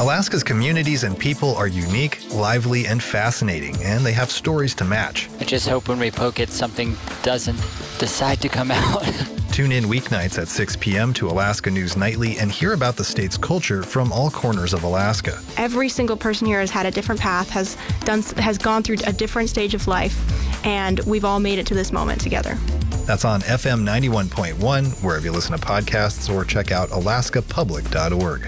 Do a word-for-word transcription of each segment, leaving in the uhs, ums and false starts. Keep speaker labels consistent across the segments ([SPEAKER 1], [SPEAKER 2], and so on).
[SPEAKER 1] Alaska's communities and people are unique, lively, and fascinating, and they have stories to match.
[SPEAKER 2] I just hope when we poke it, something doesn't decide to come out.
[SPEAKER 1] Tune in weeknights at six p.m. to Alaska News Nightly and hear about the state's culture from all corners of Alaska.
[SPEAKER 3] Every single person here has had a different path, has done, has gone through a different stage of life, and we've all made it to this moment together.
[SPEAKER 1] That's on F M ninety-one point one, wherever you listen to podcasts, or check out alaska public dot org.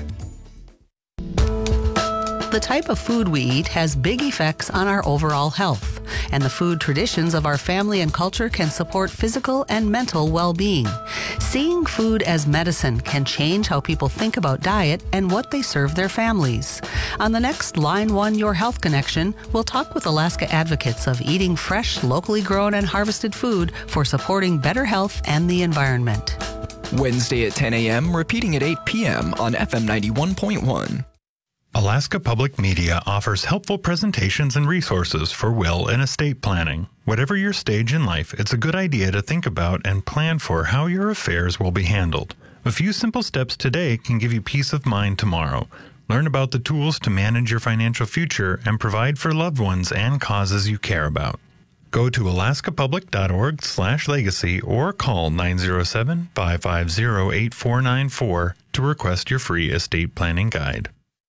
[SPEAKER 4] The type of food we eat has big effects on our overall health, and the food traditions of our family and culture can support physical and mental well-being. Seeing food as medicine can change how people think about diet and what they serve their families. On the next Line One Your Health Connection, we'll talk with Alaska advocates of eating fresh, locally grown and harvested food for supporting better health and the environment.
[SPEAKER 5] Wednesday at ten a.m., repeating at eight p.m. on F M ninety-one point one.
[SPEAKER 6] Alaska Public Media offers helpful presentations and resources for will and estate planning. Whatever your stage in life, it's a good idea to think about and plan for how your affairs will be handled. A few simple steps today can give you peace of mind tomorrow. Learn about the tools to manage your financial future and provide for loved ones and causes you care about. Go to alaska public dot org slash legacy or call nine oh seven, five five oh, eight four nine four to request your free estate planning guide.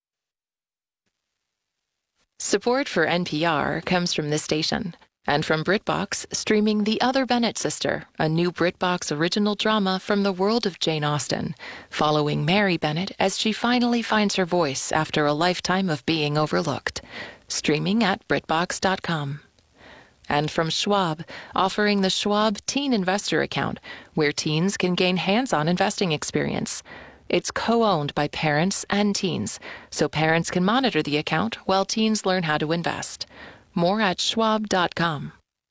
[SPEAKER 7] Support for N P R comes from this station and from BritBox, streaming The Other Bennett Sister, a new BritBox original drama from the world of Jane Austen, following Mary Bennett as she finally finds her voice after a lifetime of being overlooked. Streaming at britbox dot com. And from Schwab, offering the Schwab Teen Investor Account, where teens can gain hands-on investing experience. It's co-owned by parents and teens, so parents can monitor the account while teens learn how to invest. More at schwab dot com.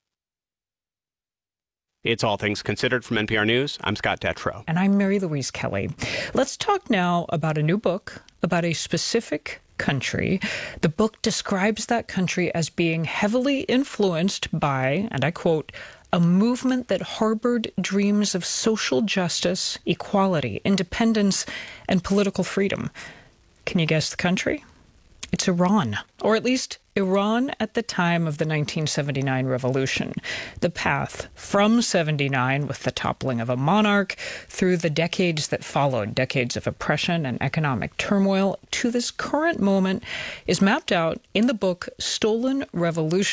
[SPEAKER 8] It's All Things Considered from N P R News. I'm Scott Detrow.
[SPEAKER 9] And I'm Mary Louise Kelly. Let's talk now about a new book about a specific country. The book describes that country as being heavily influenced by, and I quote, a movement that harbored dreams of social justice, equality, independence, and political freedom. Can you guess the country? It's Iran, or at least Iran at the time of the nineteen seventy-nine revolution. The path from seventy-nine, with the toppling of a monarch, through the decades that followed, decades of oppression and economic turmoil, to this current moment, is mapped out in the book Stolen Revolution.